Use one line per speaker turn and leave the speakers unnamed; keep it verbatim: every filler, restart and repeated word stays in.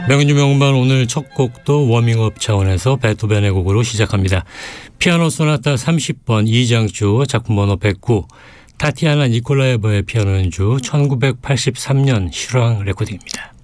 명인주 명반 오늘 첫 곡도 워밍업 차원에서 베토벤의 곡으로 시작합니다. 피아노 소나타 삼십 번 이장주 작품번호 백구 타티아나 니콜라예바의 피아노 연주 천구백팔십삼 년 실황 레코딩입니다.